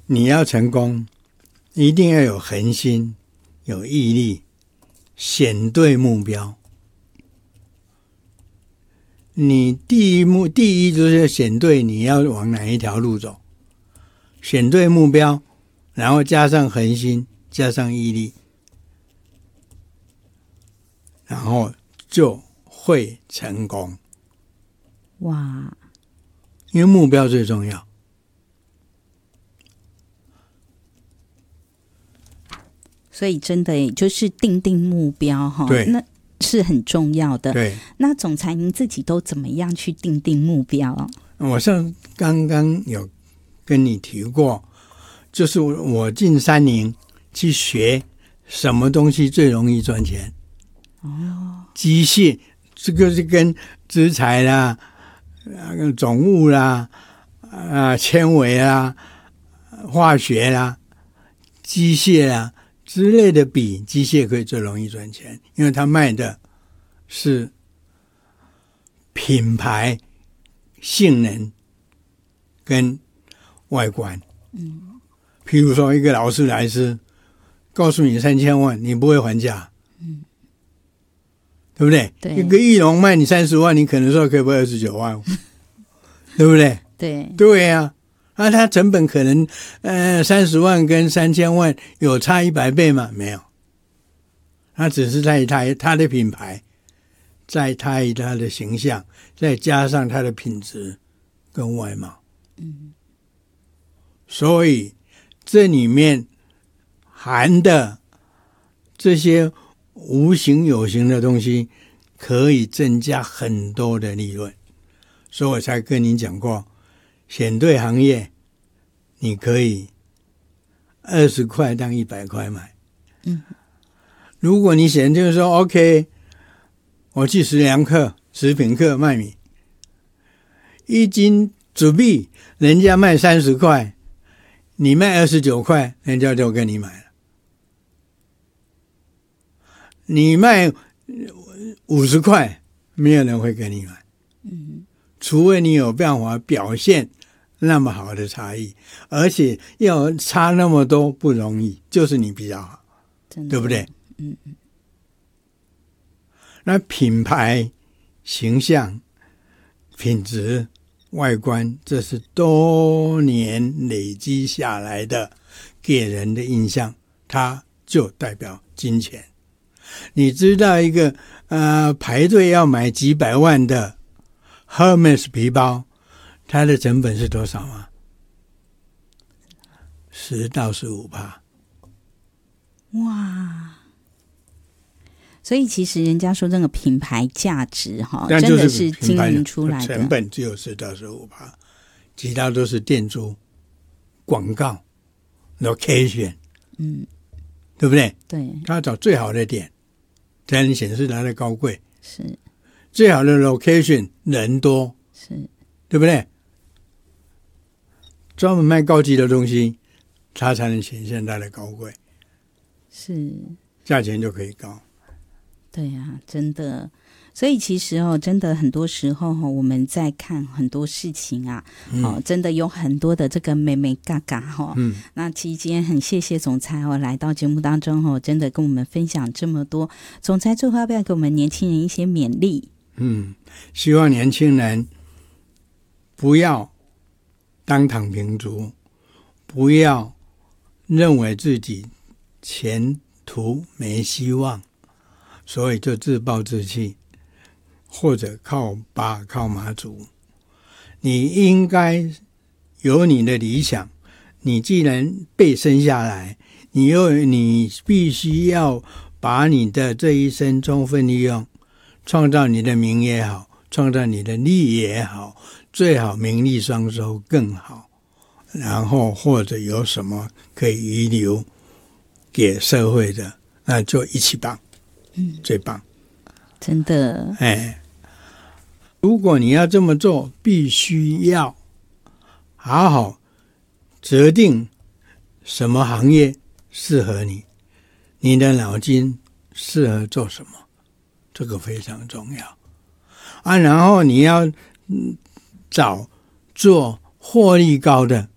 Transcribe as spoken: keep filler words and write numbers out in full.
你要成功，一定要有恒心，有毅力，选对目标。你第一目第一就是选对你要往哪一条路走，选对目标，然后加上恒心，加上毅力，然后就会成功。 哇， 因为目标最重要。 所以真的也就是定定目标哈， 对， 那是很重要的。 对， 那总裁您自己都怎么样去定定目标？ 我上刚刚有跟你提过，就是我进三菱去学什么东西最容易赚钱。 哦， 机械，这个是跟资材啦、总务啦、啊纤维啦、化学啦、机械啦之类的比，机械可以最容易赚钱，因为它卖的是品牌、性能跟外观。 嗯， 譬如说一个劳斯莱斯告诉你三千万，你不会还价， 嗯， 对不对？ 对， 一个翼龙卖你三十万，你可能说可不可以二十九万，对不对？ 对， 对呀、啊。那它成本可能呃三十万跟三千万有差一百倍吗？没有，它只是在它它的品牌，在它它的形象，再加上它的品质跟外貌。 嗯， 所以这里面含的这些无形有形的东西，可以增加很多的利润。所以我才跟你讲过，选对行业，你可以二十块当一百块买。 嗯， 如果你选就是说 OK， 我去食粮课、食品课卖米，一斤纸币人家卖三十块，你卖二十九块，人家就跟你买了。你卖五十块，没有人会跟你买。 嗯， 除非你有办法表现那么好的差异，而且要差那么多不容易，就是你比较好，对不对？ 嗯嗯。 那品牌、形象、品质、外观，这是多年累积下来的给人的印象，它就代表金钱。你知道一个呃排队要买几百万的 Hermes 皮包，它的成本是多少吗？十到十五趴。 哇！所以其实人家说这个品牌价值哈， 真的是经营出来的， 成本只有十到十五趴，其他都是店租、广告、location， 嗯， 对不对？ 对， 他找最好的点，才能显示它的高贵。 是最好的 location， 人多， 是， 对不对？专门卖高级的东西，它才能显现它的高贵， 是， 价钱就可以高。 对啊，真的。所以其实哦，真的很多时候哈，我们在看很多事情啊， 嗯、 哦，真的有很多的这个美美嘎嘎哈。 嗯， 那期间很谢谢总裁哦，来到节目当中哦，真的跟我们分享这么多。总裁最后要不要给我们年轻人一些勉励？ 嗯，希望年轻人不要当躺平族，不要认为自己前途没希望，所以就自暴自弃，或者靠爸靠妈祖。你应该有你的理想，你既然被生下来，你又你必须要把你的这一生充分利用，创造你的名也好，创造你的利也好，最好名利双收更好，然后或者有什么可以遗留给社会的，那就一起棒， 嗯， 最棒， 真的， 哎，如果你要这么做，必须要好好择定什么行业适合你，你的脑筋适合做什么，这个非常重要啊。然后你要找做获利高的，